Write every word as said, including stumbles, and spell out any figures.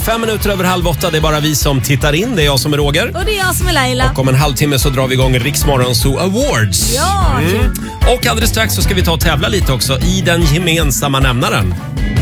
Fem minuter över halv åtta, det är bara vi som tittar in. Det är jag som är Roger. Och det är jag som är Laila. Och om en halvtimme så drar vi igång Rix Morgon Zoo Awards. Ja, mm. Och alldeles strax så ska vi ta och tävla lite också i den gemensamma nämnaren.